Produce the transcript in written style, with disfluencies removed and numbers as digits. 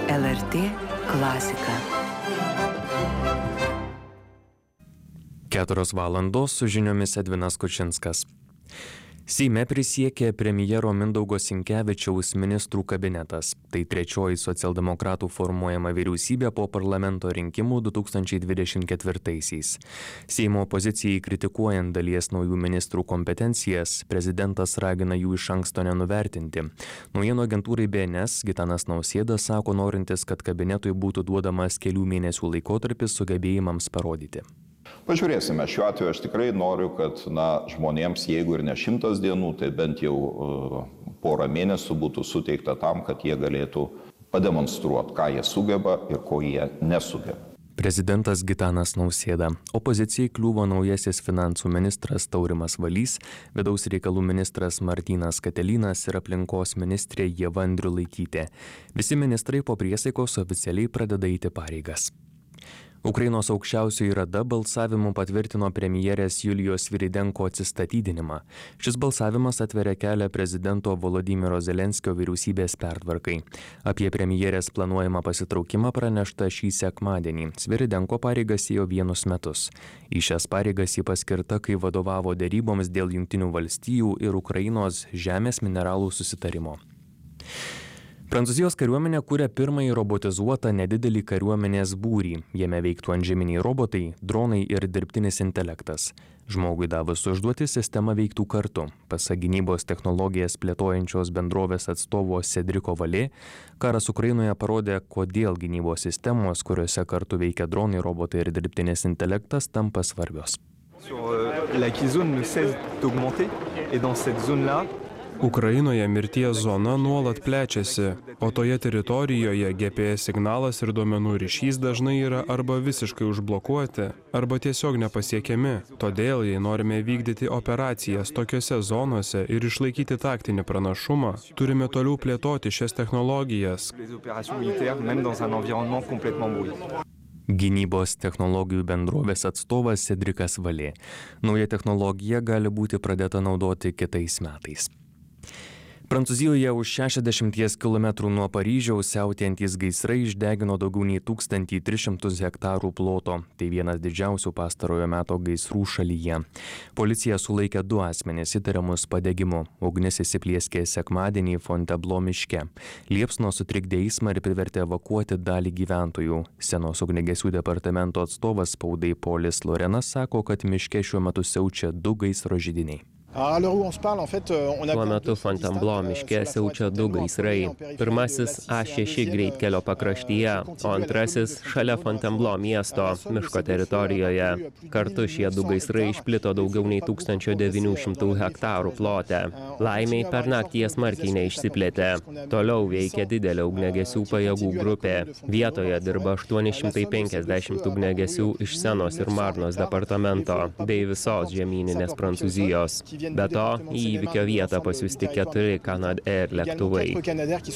LRT klasika. 4 valandos su žiniomis Edvinas Kučinskas. Seime prisiekė premjero Mindaugo Sinkevičiaus ministrų kabinetas. Tai trečioji socialdemokratų formuojama vyriausybė po parlamento rinkimų 2024-aisiais. Seimo opozicijai kritikuojant dalies naujų ministrų kompetencijas, prezidentas ragina jų iš anksto nenuvertinti. Naujienų agentūrai BNS Gitanas Nausėda sako norintis, kad kabinetui būtų duodamas kelių mėnesių laikotarpis sugebėjimams parodyti. Pažiūrėsime, šiuo atveju aš tikrai noriu, kad žmonėms, jeigu ir ne 100 dienų, tai bent jau porą mėnesių būtų suteikta tam, kad jie galėtų pademonstruoti, ką jie sugeba ir ko jie nesugeba. Prezidentas Gitanas Nausėda. Opozicijai kliūvo naujasis finansų ministras Taurimas Valys, vidaus reikalų ministras Martynas Katelynas ir aplinkos ministrė Ieva Andriulaitytė. Visi ministrai po priesaikos oficialiai pradeda eiti pareigas. Ukrainos aukščiausioji rada balsavimu patvirtino premjerės Julijos Sviridenko atsistatydinimą. Šis balsavimas atveria kelią prezidento Volodymyro Zelenskio vyriausybės pertvarkai. Apie premjerės planuojamą pasitraukimą pranešta šį sekmadienį. Sviridenko pareigas ėjo 1 metus. Į šias pareigas ji paskirta, kai vadovavo deryboms dėl Jungtinių valstijų ir Ukrainos žemės mineralų susitarimo. Prancūzijos kariuomenė kuria pirmąjį robotizuotą nedidelį kariuomenės būrį. Jame veiktų antžeminiai robotai, dronai ir dirbtinis intelektas. Žmogui davus užduotį, sistema veiktų kartu. Pasak gynybos technologijas plėtojančios bendrovės atstovo Cedriko Valė, karas Ukrainoje parodė, kodėl gynybos sistemos, kuriuose kartu veikia dronai, robotai ir dirbtinis intelektas, tampa svarbios. Ukrainoje mirties zona nuolat plečiasi, o toje teritorijoje GPS signalas ir duomenų ryšys dažnai yra arba visiškai užblokuoti, arba tiesiog nepasiekiami. Todėl, jei norime vykdyti operacijas tokiose zonose ir išlaikyti taktinį pranašumą, turime toliau plėtoti šias technologijas. Gynybos technologijų bendrovės atstovas Cedrikas Valė. Nauja technologija gali būti pradėta naudoti kitais metais. Prancūzijoje už 60 km nuo Paryžiaus siautėjantys gaisrai išdegino daugiau nei 1300 hektarų ploto. Tai vienas didžiausių pastarojo meto gaisrų šalyje. Policija sulaikė 2 asmenis įtariamus padegimu. Ugnis įsiplieskė sekmadienį Fontainebleau miške. Liepsnos sutrikdė eismą ir privertė evakuoti dalį gyventojų. Senos ugniagesių departamento atstovas spaudai Polis Lorenas sako, kad miške šiuo metu siaučia 2 gaisro židiniai. Tuo metu Fontainebleau miške siaučia 2 gaisrai. Pirmasis A6 greitkelio pakraštyje, o antrasis šalia Fontainebleau miesto, miško teritorijoje. Kartu šie 2 gaisrai išplito daugiau nei 1900 hektarų plote. Laimiai per naktį jie smarkiai neišsiplėtė. Toliau veikia didelė ugniagesių pajėgų grupė. Vietoje dirba 850 ugniagesių iš Senos ir Marnos departamento bei visos žemyninės Prancūzijos. Be to, į įvykio vietą pasiųsti 4 Canadair lėktuvai.